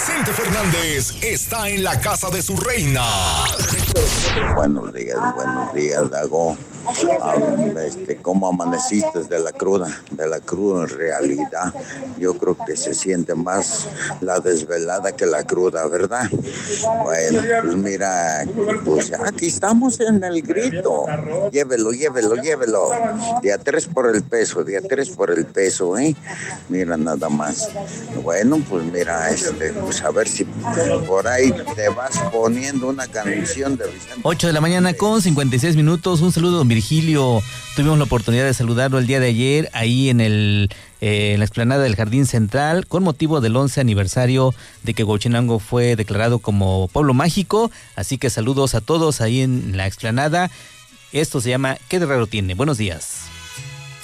Vicente Fernández está en la casa de su reina. Buenos días, Dago. ¿Cómo amaneciste de la cruda en realidad? Yo creo que se siente más la desvelada que la cruda, ¿verdad? Bueno, pues mira, pues aquí estamos en el grito. Llévelo. De a 3 por el peso, ¿eh? Mira nada más. Bueno, pues mira, pues a ver si por ahí te vas poniendo una canción de Vicente. 8 de la mañana con 56 minutos. Un saludo, don Virgilio. Tuvimos la oportunidad de saludarlo el día de ayer ahí en la explanada del Jardín Central con motivo del 11 aniversario de que Huachinango fue declarado como pueblo mágico. Así que saludos a todos ahí en la explanada. Esto se llama ¿Qué de raro tiene? Buenos días.